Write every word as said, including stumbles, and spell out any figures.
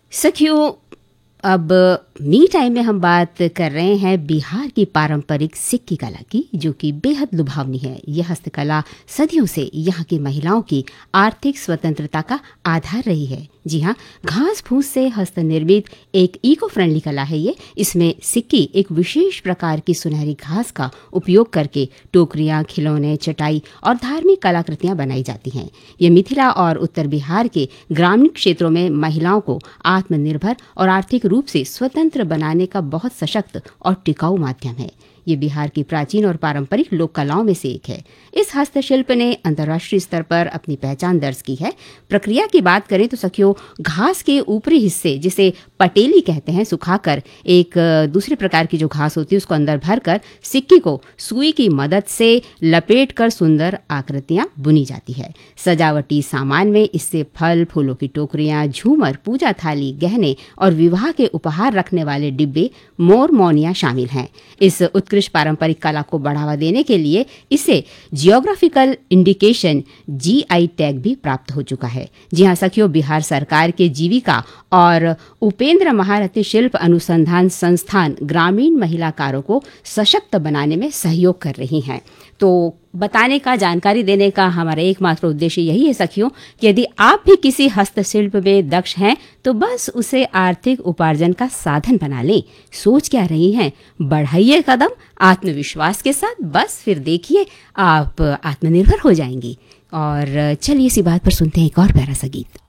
सखियों, अब me time में हम बात कर रहे हैं बिहार की पारंपरिक सिक्की कला की, जो कि बेहद लुभावनी है। यह हस्तकला सदियों से यहाँ की महिलाओं की आर्थिक स्वतंत्रता का आधार रही है। जी हाँ, घास फूस से हस्तनिर्मित एक इको फ्रेंडली कला है ये। इसमें सिक्की एक विशेष प्रकार की सुनहरी घास का उपयोग करके टोकरियाँ, खिलौने, चटाई और धार्मिक कलाकृतियाँ बनाई जाती हैं। ये मिथिला और उत्तर बिहार के ग्रामीण क्षेत्रों में महिलाओं को आत्मनिर्भर और आर्थिक रूप से स्वतंत्र बनाने का बहुत सशक्त और टिकाऊ माध्यम है। ये बिहार की प्राचीन और पारंपरिक लोक कलाओं में से एक है। इस हस्तशिल्प ने अंतर्राष्ट्रीय स्तर पर अपनी पहचान दर्ज की है। प्रक्रिया की बात करें तो सखियों, घास के ऊपरी हिस्से, जिसे पटेली कहते हैं, सुखाकर एक दूसरे प्रकार की जो घास होती है उसको अंदर भरकर सिक्की को सुई की मदद से लपेट कर सुंदर आकृतियां बुनी जाती है। सजावटी सामान में इससे फल फूलों की टोकरियां, झूमर, पूजा थाली, गहने और विवाह के उपहार रखने वाले डिब्बे, मोर मौनियां शामिल हैं। इस उत्कृष्ट पारंपरिक कला को बढ़ावा देने के लिए इसे geographical indication ji I tag भी प्राप्त हो चुका है। जी हाँ सखियों, बिहार सरकार के जीविका और उपेंद्र महारथी शिल्प अनुसंधान संस्थान ग्रामीण महिलाकारों को सशक्त बनाने में सहयोग कर रही हैं। तो बताने का, जानकारी देने का हमारा एकमात्र उद्देश्य यही है सखियों कि यदि आप भी किसी हस्तशिल्प में दक्ष हैं तो बस उसे आर्थिक उपार्जन का साधन बना लें। सोच क्या रही हैं, बढ़ाइए कदम आत्मविश्वास के साथ, बस फिर देखिए आप आत्मनिर्भर हो जाएंगी। और चलिए इसी बात पर सुनते हैं एक और प्यारा सा गीत।